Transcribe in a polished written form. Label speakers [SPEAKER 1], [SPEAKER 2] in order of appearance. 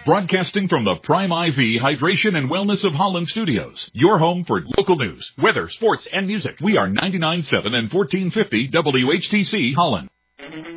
[SPEAKER 1] Broadcasting from the Prime IV Hydration and Wellness of Holland Studios. Your home for local news, weather, sports, and music. We are 99.7 and 1450 WHTC Holland.